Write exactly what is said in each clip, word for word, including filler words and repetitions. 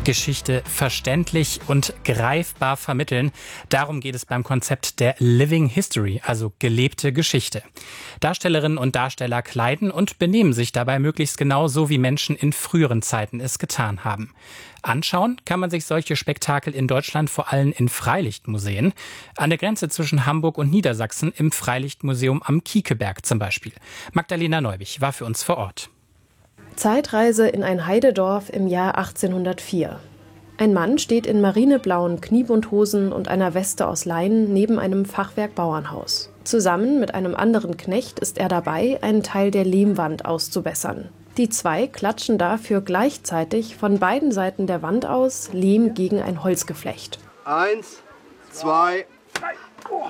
Geschichte verständlich und greifbar vermitteln. Darum geht es beim Konzept der Living History, also gelebte Geschichte. Darstellerinnen und Darsteller kleiden und benehmen sich dabei möglichst genau so, wie Menschen in früheren Zeiten es getan haben. Anschauen kann man sich solche Spektakel in Deutschland vor allem in Freilichtmuseen. An der Grenze zwischen Hamburg und Niedersachsen im Freilichtmuseum am Kiekeberg zum Beispiel. Magdalena Neubich war für uns vor Ort. Zeitreise in ein Heidedorf im Jahr achtzehnhundertvier. Ein Mann steht in marineblauen Kniebundhosen und einer Weste aus Leinen neben einem Fachwerk-Bauernhaus. Zusammen mit einem anderen Knecht ist er dabei, einen Teil der Lehmwand auszubessern. Die zwei klatschen dafür gleichzeitig von beiden Seiten der Wand aus Lehm gegen ein Holzgeflecht. Eins, zwei, drei. Oh.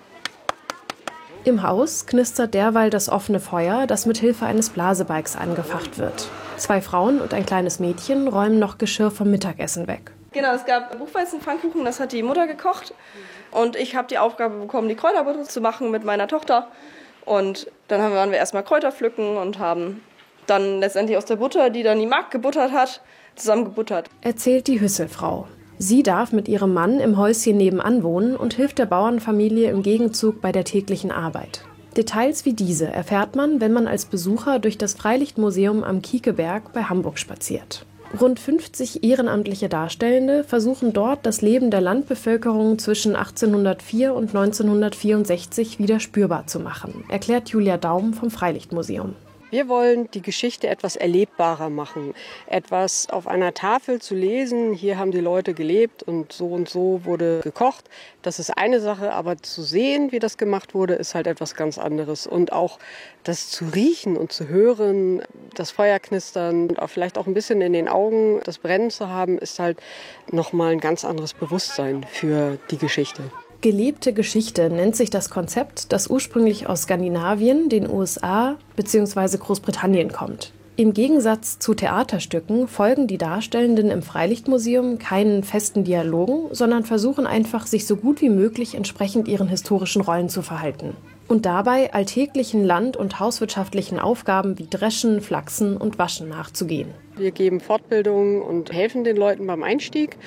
Im Haus knistert derweil das offene Feuer, das mit Hilfe eines Blasebalgs angefacht wird. Zwei Frauen und ein kleines Mädchen räumen noch Geschirr vom Mittagessen weg. Genau, es gab Buchweizenpfannkuchen, das hat die Mutter gekocht. Und ich habe die Aufgabe bekommen, die Kräuterbutter zu machen mit meiner Tochter. Und dann waren wir erstmal Kräuter pflücken und haben dann letztendlich aus der Butter, die dann die Magd gebuttert hat, zusammen gebuttert. Erzählt die Hüsselfrau. Sie darf mit ihrem Mann im Häuschen nebenan wohnen und hilft der Bauernfamilie im Gegenzug bei der täglichen Arbeit. Details wie diese erfährt man, wenn man als Besucher durch das Freilichtmuseum am Kiekeberg bei Hamburg spaziert. Rund fünfzig ehrenamtliche Darstellende versuchen dort, das Leben der Landbevölkerung zwischen achtzehnhundertvier und neunzehnhundertvierundsechzig wieder spürbar zu machen, erklärt Julia Daum vom Freilichtmuseum. Wir wollen die Geschichte etwas erlebbarer machen, etwas auf einer Tafel zu lesen. Hier haben die Leute gelebt und so und so wurde gekocht. Das ist eine Sache, aber zu sehen, wie das gemacht wurde, ist halt etwas ganz anderes. Und auch das zu riechen und zu hören, das Feuer knistern und auch vielleicht auch ein bisschen in den Augen das Brennen zu haben, ist halt nochmal ein ganz anderes Bewusstsein für die Geschichte. Gelebte Geschichte nennt sich das Konzept, das ursprünglich aus Skandinavien, den U S A bzw. Großbritannien kommt. Im Gegensatz zu Theaterstücken folgen die Darstellenden im Freilichtmuseum keinen festen Dialogen, sondern versuchen einfach, sich so gut wie möglich entsprechend ihren historischen Rollen zu verhalten. Und dabei alltäglichen land- und hauswirtschaftlichen Aufgaben wie Dreschen, Flachsen und Waschen nachzugehen. Wir geben Fortbildungen und helfen den Leuten beim Einstieg,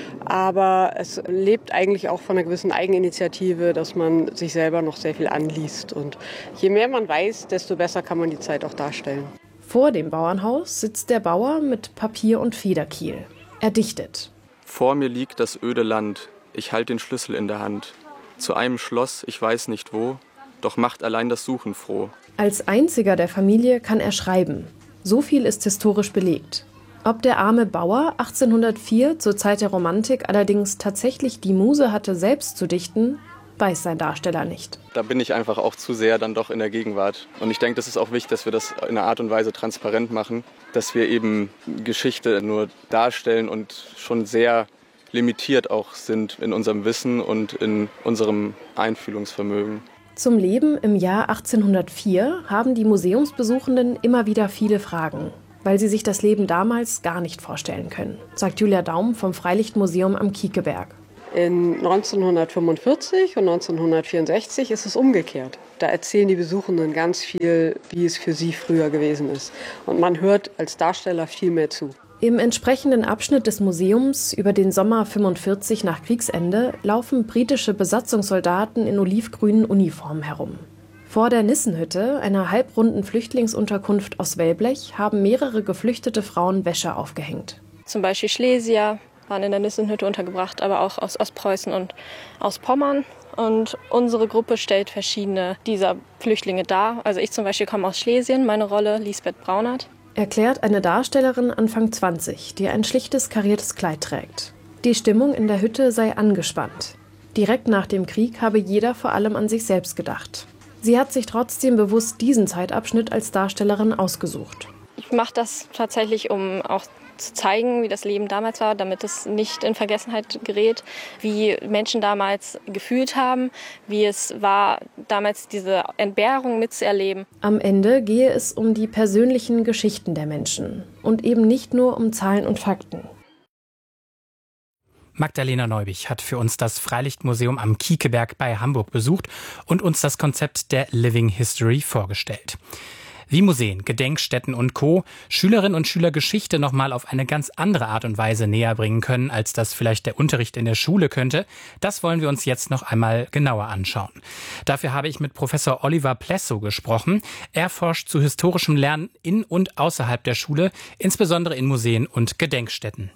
aber es lebt eigentlich auch von einer gewissen Eigeninitiative, dass man sich selber noch sehr viel anliest. Und je mehr man weiß, desto besser kann man die Zeit auch darstellen. Vor dem Bauernhaus sitzt der Bauer mit Papier und Federkiel. Er dichtet. Vor mir liegt das öde Land, ich halte den Schlüssel in der Hand. Zu einem Schloss, ich weiß nicht wo, doch macht allein das Suchen froh. Als einziger der Familie kann er schreiben. So viel ist historisch belegt. Ob der arme Bauer achtzehnhundertvier zur Zeit der Romantik allerdings tatsächlich die Muse hatte, selbst zu dichten, weiß sein Darsteller nicht. Da bin ich einfach auch zu sehr dann doch in der Gegenwart. Und ich denke, das ist auch wichtig, dass wir das in einer Art und Weise transparent machen, dass wir eben Geschichte nur darstellen und schon sehr limitiert auch sind in unserem Wissen und in unserem Einfühlungsvermögen. Zum Leben im Jahr achtzehnhundertvier haben die Museumsbesuchenden immer wieder viele Fragen, weil sie sich das Leben damals gar nicht vorstellen können, sagt Julia Daum vom Freilichtmuseum am Kiekeberg. In neunzehnhundertfünfundvierzig und neunzehnhundertvierundsechzig ist es umgekehrt. Da erzählen die Besuchenden ganz viel, wie es für sie früher gewesen ist. Und man hört als Darsteller viel mehr zu. Im entsprechenden Abschnitt des Museums über den Sommer fünfundvierzig nach Kriegsende laufen britische Besatzungssoldaten in olivgrünen Uniformen herum. Vor der Nissenhütte, einer halbrunden Flüchtlingsunterkunft aus Wellblech, haben mehrere geflüchtete Frauen Wäsche aufgehängt. Zum Beispiel Schlesier waren in der Nissenhütte untergebracht, aber auch aus Ostpreußen und aus Pommern. Und unsere Gruppe stellt verschiedene dieser Flüchtlinge dar. Also ich zum Beispiel komme aus Schlesien, meine Rolle Lisbeth Braunert. Erklärt eine Darstellerin Anfang zwanzig, die ein schlichtes kariertes Kleid trägt. Die Stimmung in der Hütte sei angespannt. Direkt nach dem Krieg habe jeder vor allem an sich selbst gedacht. Sie hat sich trotzdem bewusst diesen Zeitabschnitt als Darstellerin ausgesucht. Ich mache das tatsächlich, um auch zu zeigen, wie das Leben damals war, damit es nicht in Vergessenheit gerät, wie Menschen damals gefühlt haben, wie es war, damals diese Entbehrung mitzuerleben. Am Ende gehe es um die persönlichen Geschichten der Menschen und eben nicht nur um Zahlen und Fakten. Magdalena Neubich hat für uns das Freilichtmuseum am Kiekeberg bei Hamburg besucht und uns das Konzept der Living History vorgestellt. Wie Museen, Gedenkstätten und Co. Schülerinnen und Schüler Geschichte nochmal auf eine ganz andere Art und Weise näher bringen können, als das vielleicht der Unterricht in der Schule könnte, das wollen wir uns jetzt noch einmal genauer anschauen. Dafür habe ich mit Professor Oliver Plessow gesprochen. Er forscht zu historischem Lernen in und außerhalb der Schule, insbesondere in Museen und Gedenkstätten.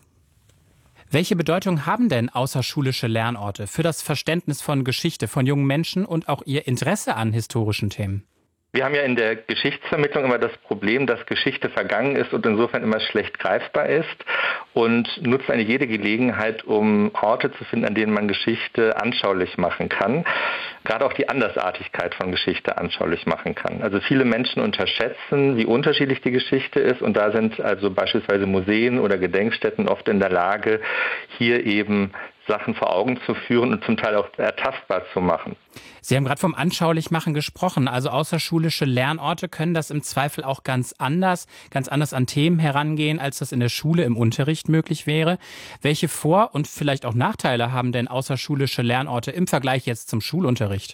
Welche Bedeutung haben denn außerschulische Lernorte für das Verständnis von Geschichte von jungen Menschen und auch ihr Interesse an historischen Themen? Wir haben ja in der Geschichtsvermittlung immer das Problem, dass Geschichte vergangen ist und insofern immer schlecht greifbar ist und nutzt eine jede Gelegenheit, um Orte zu finden, an denen man Geschichte anschaulich machen kann. Gerade auch die Andersartigkeit von Geschichte anschaulich machen kann. Also viele Menschen unterschätzen, wie unterschiedlich die Geschichte ist und da sind also beispielsweise Museen oder Gedenkstätten oft in der Lage, hier eben Sachen vor Augen zu führen und zum Teil auch ertastbar zu machen. Sie haben gerade vom Anschaulichmachen gesprochen. Also außerschulische Lernorte können das im Zweifel auch ganz anders, ganz anders an Themen herangehen, als das in der Schule im Unterricht möglich wäre. Welche Vor- und vielleicht auch Nachteile haben denn außerschulische Lernorte im Vergleich jetzt zum Schulunterricht?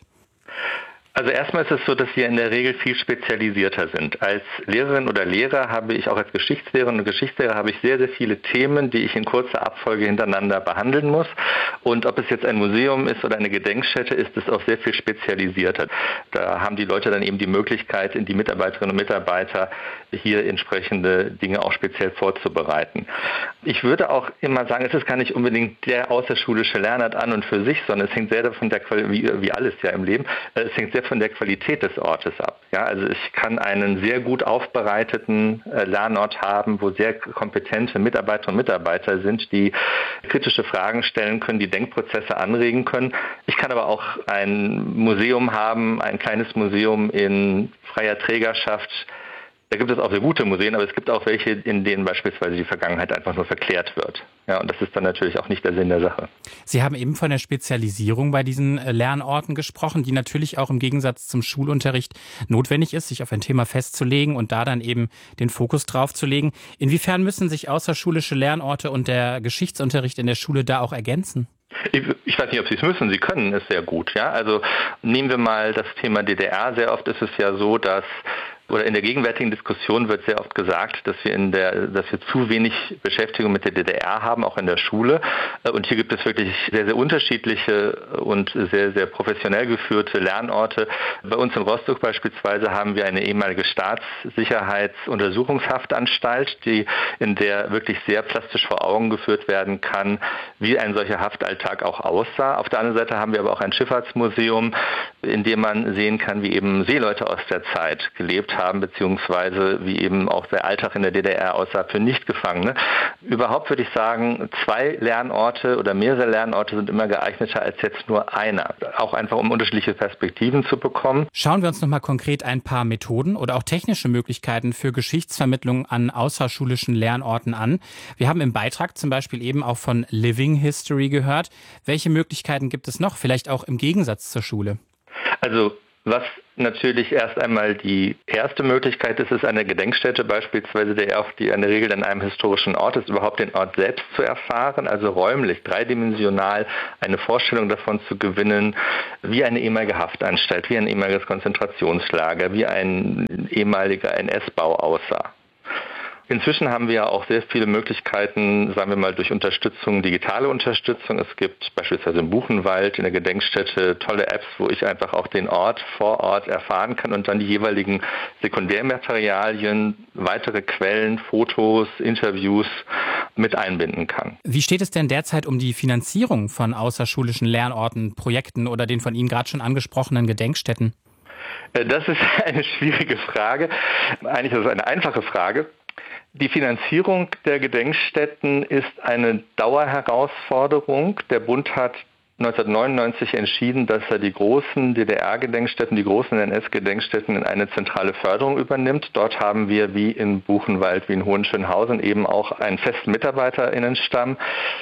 Also erstmal ist es so, dass wir in der Regel viel spezialisierter sind. Als Lehrerin oder Lehrer habe ich auch als Geschichtslehrerin und Geschichtslehrer habe ich sehr, sehr viele Themen, die ich in kurzer Abfolge hintereinander behandeln muss. Und ob es jetzt ein Museum ist oder eine Gedenkstätte, ist es auch sehr viel spezialisierter. Da haben die Leute dann eben die Möglichkeit, die Mitarbeiterinnen und Mitarbeiter hier entsprechende Dinge auch speziell vorzubereiten. Ich würde auch immer sagen, es ist gar nicht unbedingt der außerschulische Lernort an und für sich, sondern es hängt sehr davon, der Qual- wie, wie alles ja im Leben, es hängt sehr von der Qualität des Ortes ab. Ja, also ich kann einen sehr gut aufbereiteten äh, Lernort haben, wo sehr kompetente Mitarbeiterinnen und Mitarbeiter sind, die kritische Fragen stellen können, die Denkprozesse anregen können. Ich kann aber auch ein Museum haben, ein kleines Museum in freier Trägerschaft. Da gibt es auch sehr gute Museen, aber es gibt auch welche, in denen beispielsweise die Vergangenheit einfach nur verklärt wird. Ja, und das ist dann natürlich auch nicht der Sinn der Sache. Sie haben eben von der Spezialisierung bei diesen Lernorten gesprochen, die natürlich auch im Gegensatz zum Schulunterricht notwendig ist, sich auf ein Thema festzulegen und da dann eben den Fokus drauf zu legen. Inwiefern müssen sich außerschulische Lernorte und der Geschichtsunterricht in der Schule da auch ergänzen? Ich, ich weiß nicht, ob Sie es müssen. Sie können es sehr gut. Ja, also nehmen wir mal das Thema D D R. Sehr oft ist es ja so, dass oder in der gegenwärtigen Diskussion wird sehr oft gesagt, dass wir in der, dass wir zu wenig Beschäftigung mit der D D R haben, auch in der Schule. Und hier gibt es wirklich sehr, sehr unterschiedliche und sehr, sehr professionell geführte Lernorte. Bei uns in Rostock beispielsweise haben wir eine ehemalige Staatssicherheitsuntersuchungshaftanstalt, die, in der wirklich sehr plastisch vor Augen geführt werden kann, wie ein solcher Haftalltag auch aussah. Auf der anderen Seite haben wir aber auch ein Schifffahrtsmuseum, in dem man sehen kann, wie eben Seeleute aus der Zeit gelebt haben, beziehungsweise wie eben auch der Alltag in der D D R aussah für Nichtgefangene. Überhaupt würde ich sagen, zwei Lernorte oder mehrere Lernorte sind immer geeigneter als jetzt nur einer. Auch einfach, um unterschiedliche Perspektiven zu bekommen. Schauen wir uns noch mal konkret ein paar Methoden oder auch technische Möglichkeiten für Geschichtsvermittlung an außerschulischen Lernorten an. Wir haben im Beitrag zum Beispiel eben auch von Living History gehört. Welche Möglichkeiten gibt es noch, vielleicht auch im Gegensatz zur Schule? Also was natürlich erst einmal die erste Möglichkeit ist, ist eine Gedenkstätte beispielsweise, der auch die in der Regel an einem historischen Ort ist, überhaupt den Ort selbst zu erfahren, also räumlich, dreidimensional eine Vorstellung davon zu gewinnen, wie eine ehemalige Haftanstalt, wie ein ehemaliges Konzentrationslager, wie ein ehemaliger N S-Bau aussah. Inzwischen haben wir ja auch sehr viele Möglichkeiten, sagen wir mal durch Unterstützung, digitale Unterstützung. Es gibt beispielsweise im Buchenwald in der Gedenkstätte tolle Apps, wo ich einfach auch den Ort vor Ort erfahren kann und dann die jeweiligen Sekundärmaterialien, weitere Quellen, Fotos, Interviews mit einbinden kann. Wie steht es denn derzeit um die Finanzierung von außerschulischen Lernorten, Projekten oder den von Ihnen gerade schon angesprochenen Gedenkstätten? Das ist eine schwierige Frage. Eigentlich ist es eine einfache Frage. Die Finanzierung der Gedenkstätten ist eine Dauerherausforderung. Der Bund hat neunzehnhundertneunundneunzig entschieden, dass er die großen D D R-Gedenkstätten, die großen N S-Gedenkstätten in eine zentrale Förderung übernimmt. Dort haben wir wie in Buchenwald, wie in Hohenschönhausen eben auch einen festen MitarbeiterInnenstamm.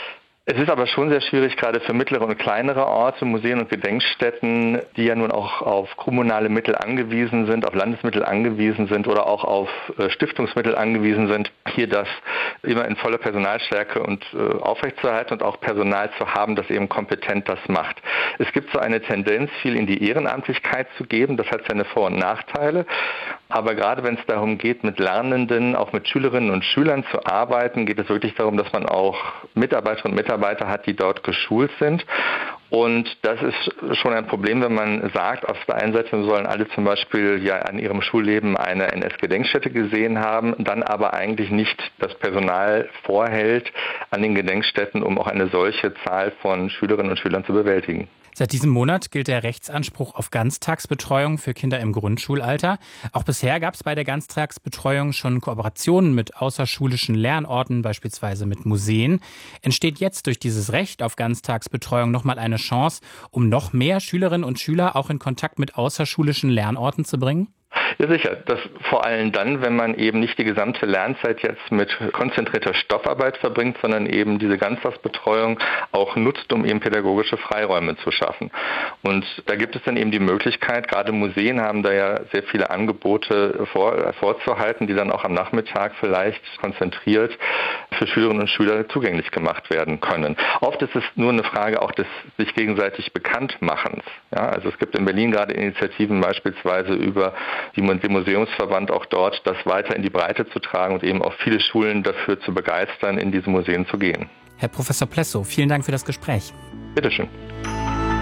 Es ist aber schon sehr schwierig, gerade für mittlere und kleinere Orte, Museen und Gedenkstätten, die ja nun auch auf kommunale Mittel angewiesen sind, auf Landesmittel angewiesen sind oder auch auf äh, Stiftungsmittel angewiesen sind, hier das immer in voller Personalstärke und äh, aufrechtzuerhalten und auch Personal zu haben, das eben kompetent das macht. Es gibt so eine Tendenz, viel in die Ehrenamtlichkeit zu geben. Das hat seine Vor- und Nachteile. Aber gerade wenn es darum geht, mit Lernenden, auch mit Schülerinnen und Schülern zu arbeiten, geht es wirklich darum, dass man auch Mitarbeiterinnen und Mitarbeiter hat, die dort geschult sind. Und das ist schon ein Problem, wenn man sagt, auf der einen Seite sollen alle zum Beispiel ja an ihrem Schulleben eine N S-Gedenkstätte gesehen haben, dann aber eigentlich nicht das Personal vorhält an den Gedenkstätten, um auch eine solche Zahl von Schülerinnen und Schülern zu bewältigen. Seit diesem Monat gilt der Rechtsanspruch auf Ganztagsbetreuung für Kinder im Grundschulalter. Auch bisher gab es bei der Ganztagsbetreuung schon Kooperationen mit außerschulischen Lernorten, beispielsweise mit Museen. Entsteht jetzt durch dieses Recht auf Ganztagsbetreuung nochmal eine Chance, um noch mehr Schülerinnen und Schüler auch in Kontakt mit außerschulischen Lernorten zu bringen? Ja, sicher. Das vor allem dann, wenn man eben nicht die gesamte Lernzeit jetzt mit konzentrierter Stoffarbeit verbringt, sondern eben diese Ganztagsbetreuung auch nutzt, um eben pädagogische Freiräume zu schaffen. Und da gibt es dann eben die Möglichkeit, gerade Museen haben da ja sehr viele Angebote vor, vorzuhalten, die dann auch am Nachmittag vielleicht konzentriert für Schülerinnen und Schüler zugänglich gemacht werden können. Oft ist es nur eine Frage auch des sich gegenseitig Bekanntmachens. Ja, also es gibt in Berlin gerade Initiativen beispielsweise über die den Museumsverband auch dort, das weiter in die Breite zu tragen und eben auch viele Schulen dafür zu begeistern, in diese Museen zu gehen. Herr Professor Plessow, vielen Dank für das Gespräch. Bitteschön.